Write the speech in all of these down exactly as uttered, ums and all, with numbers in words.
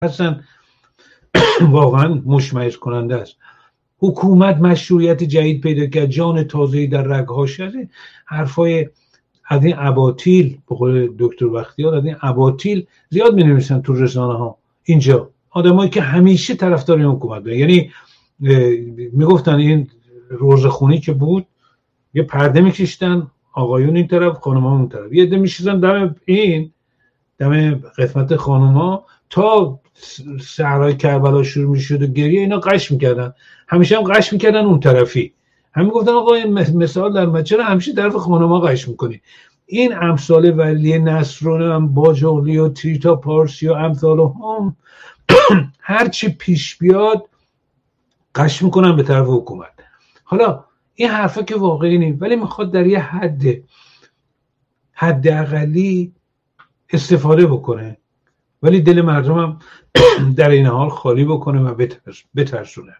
اصلا واقعا مشمئز کننده است. حکومت مشروعیت جدید پیدا کرد، جان تازه‌ای در رگ‌هاش. از این حرفای از این اباطیل، به قول دکتر بختیار، از این اباطیل زیاد می‌نویسن تو رسانه‌ها. اینجا آدمایی که همیشه طرفدار این حکومت بودن، یعنی میگفتن این روزخونی که بود یه پرده می‌کشیدن، آقایون این طرف، خانم‌ها اون طرف، یه عده می‌شستن دم این دم قسمت خانم‌ها تا صحرای کربلا شروع می‌شد و گریه، اینا قش می‌کردن، همیشه هم قش می‌کردن اون طرفی. همین گفتن آقا این مثال در مچه رو همیشه طرف خانم‌ها قش می‌کنی. این امثال ولی نصر و باجاقلی و تریتا پارسی و امثال هم هر چی پیش بیاد قش میکنن به طرف حکومت. حالا این حرفا که واقعی نیست، ولی میخواد در یه حد حد اقلی استفاده بکنه، ولی دل مردم هم در این حال خالی بکنه و بترسونه.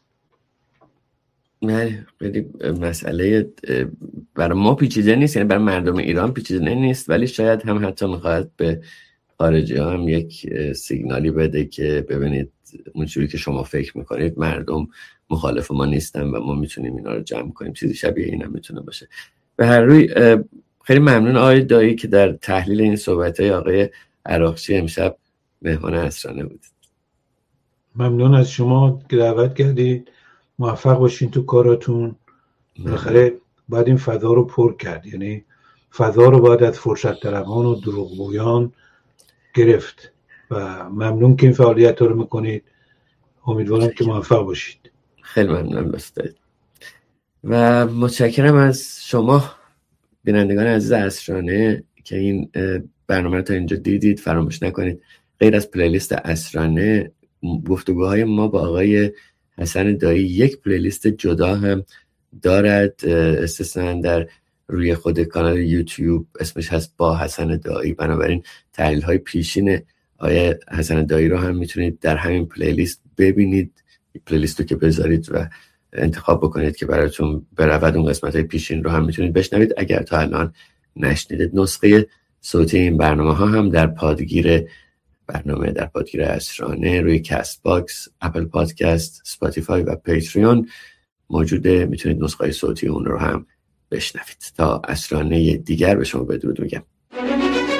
نه خیلی مسئله برای ما پیچیده نیست، یعنی برای مردم ایران پیچیده نیست، ولی شاید هم حتی میخواد به خارجی ها هم یک سیگنالی بده که ببینید اونجوری که شما فکر میکنید مردم مخالف ما نیستن و ما میتونیم اینا رو جمع کنیم. چیزی شبیه این هم میتونه باشه. به هر روی خیلی ممنون آقای دایی که در تحلیل این صحبت‌های آقای عراقچی امشب مهمان اسرانه بودید. ممنون از شما که دعوت کردید. موفق باشین تو کاراتون. بالاخره باید این فضا رو پر کرد، یعنی فضا رو باید از فرصت طلبان و دروغگویان گرفت و ممنون که این فعالیت رو میکنید. امیدوارم که موفق باشید. خیلی ممنونم دوستان و متشکرم از شما بینندگان عزیز اسرانه که این برنامه رو تا اینجا دیدید. فراموش نکنید غیر از پلیلیست اسرانه، گفتگوهای ما با آقای حسن دایی یک پلیلیست جدا هم دارد، استثناً در روی خود کانال یوتیوب، اسمش هست با حسن دایی. بنابراین تحلیل های پیشین آقای حسن دایی رو هم میتونید در همین پلیلیست ببینید. پلیلیست رو که بذارید و انتخاب بکنید که براتون برود، اون قسمت های پیشین رو هم میتونید بشنوید اگر تا الان نشنیدید. نسخه صوتی این برنامه ها هم در پادگیر برنامه در پادگیر اسرانه روی کست باکس، اپل پادکست، اسپاتیفای و پیتریون موجوده. میتونید نسخه صوتی اون رو هم بشنوید. تا اسرانه دیگر به شما بدرود میگم.